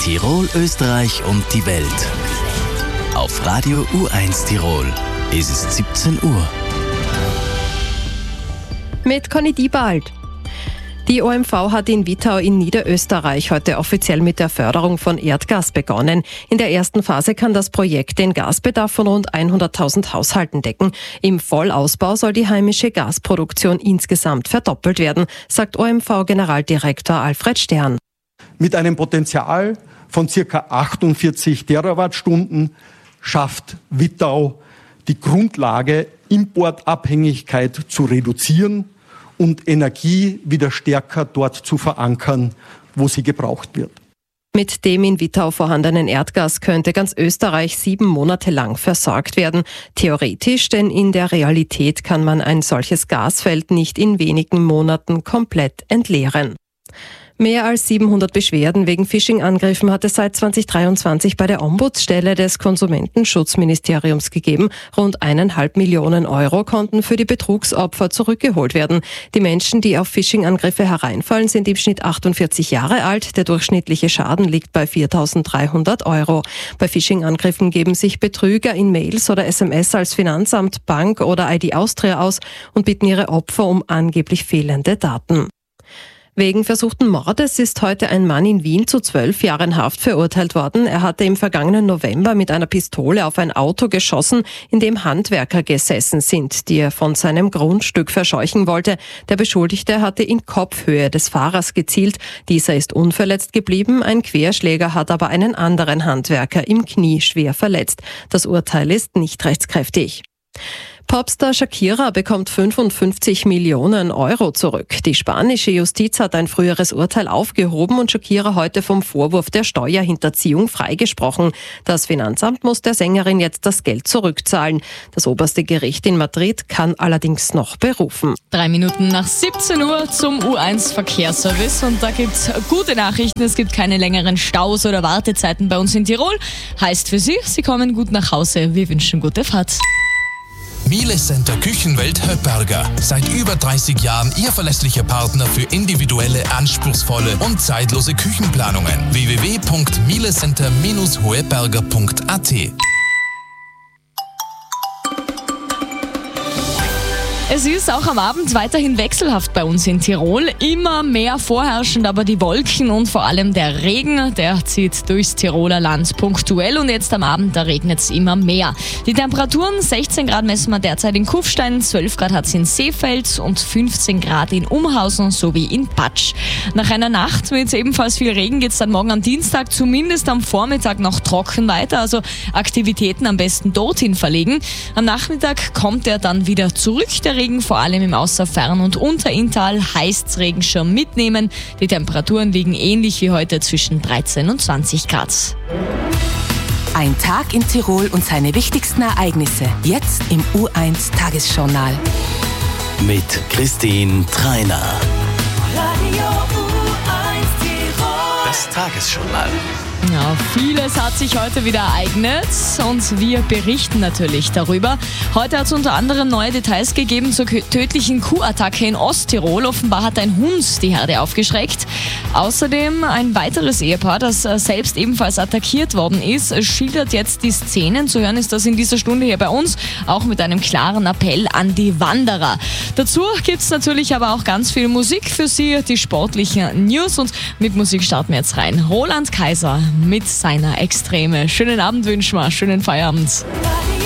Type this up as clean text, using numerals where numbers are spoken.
Tirol, Österreich und die Welt. Auf Radio U1 Tirol ist es 17 Uhr. Mit Conny Diebald. Die OMV hat in Wittau in Niederösterreich heute offiziell mit der Förderung von Erdgas begonnen. In der ersten Phase kann das Projekt den Gasbedarf von rund 100.000 Haushalten decken. Im Vollausbau soll die heimische Gasproduktion insgesamt verdoppelt werden, sagt OMV-Generaldirektor Alfred Stern. Mit einem Potenzial von ca. 48 Terawattstunden schafft Wittau die Grundlage, Importabhängigkeit zu reduzieren und Energie wieder stärker dort zu verankern, wo sie gebraucht wird. Mit dem in Wittau vorhandenen Erdgas könnte ganz Österreich 7 Monate lang versorgt werden. Theoretisch, denn in der Realität kann man ein solches Gasfeld nicht in wenigen Monaten komplett entleeren. Mehr als 700 Beschwerden wegen Phishing-Angriffen hat es seit 2023 bei der Ombudsstelle des Konsumentenschutzministeriums gegeben. Rund 1,5 Millionen Euro konnten für die Betrugsopfer zurückgeholt werden. Die Menschen, die auf Phishing-Angriffe hereinfallen, sind im Schnitt 48 Jahre alt. Der durchschnittliche Schaden liegt bei 4.300 Euro. Bei Phishing-Angriffen geben sich Betrüger in Mails oder SMS als Finanzamt, Bank oder ID Austria aus und bitten ihre Opfer um angeblich fehlende Daten. Wegen versuchten Mordes ist heute ein Mann in Wien zu 12 Jahren Haft verurteilt worden. Er hatte im vergangenen November mit einer Pistole auf ein Auto geschossen, in dem Handwerker gesessen sind, die er von seinem Grundstück verscheuchen wollte. Der Beschuldigte hatte in Kopfhöhe des Fahrers gezielt. Dieser ist unverletzt geblieben. Ein Querschläger hat aber einen anderen Handwerker im Knie schwer verletzt. Das Urteil ist nicht rechtskräftig. Popstar Shakira bekommt 55 Millionen Euro zurück. Die spanische Justiz hat ein früheres Urteil aufgehoben und Shakira heute vom Vorwurf der Steuerhinterziehung freigesprochen. Das Finanzamt muss der Sängerin jetzt das Geld zurückzahlen. Das oberste Gericht in Madrid kann allerdings noch berufen. 3 Minuten nach 17 Uhr zum U1 Verkehrsservice und da gibt's gute Nachrichten. Es gibt keine längeren Staus oder Wartezeiten bei uns in Tirol. Heißt für Sie, Sie kommen gut nach Hause. Wir wünschen gute Fahrt. Miele Center Küchenwelt Höpperger. Seit über 30 Jahren Ihr verlässlicher Partner für individuelle, anspruchsvolle und zeitlose Küchenplanungen. www.mielecenter-hoeberger.at. Es ist auch am Abend weiterhin wechselhaft bei uns in Tirol. Immer mehr vorherrschend, aber die Wolken und vor allem der Regen, der zieht durchs Tiroler Land punktuell und jetzt am Abend, da regnet es immer mehr. Die Temperaturen, 16 Grad messen wir derzeit in Kufstein, 12 Grad hat es in Seefeld und 15 Grad in Umhausen sowie in Patsch. Nach einer Nacht mit ebenfalls viel Regen geht es dann morgen am Dienstag zumindest am Vormittag noch trocken weiter, also Aktivitäten am besten dorthin verlegen. Am Nachmittag kommt er dann wieder zurück, der Regen, vor allem im Außerfern- und Unterinntal, heißt's Regenschirm mitnehmen. Die Temperaturen liegen ähnlich wie heute zwischen 13 und 20 Grad. Ein Tag in Tirol und seine wichtigsten Ereignisse. Jetzt im U1 Tagesjournal. Mit Christine Treiner. Radio U1 Tirol. Das Tagesjournal. Ja, vieles hat sich heute wieder ereignet und wir berichten natürlich darüber. Heute hat es unter anderem neue Details gegeben zur tödlichen Kuhattacke in Osttirol. Offenbar hat ein Hund die Herde aufgeschreckt. Außerdem ein weiteres Ehepaar, das selbst ebenfalls attackiert worden ist, schildert jetzt die Szenen. Zu hören ist das in dieser Stunde hier bei uns, auch mit einem klaren Appell an die Wanderer. Dazu gibt es natürlich aber auch ganz viel Musik für Sie, die sportlichen News und mit Musik starten wir jetzt rein. Roland Kaiser mit seiner Extreme. Schönen Abend wünschen wir, schönen Feierabend. Radio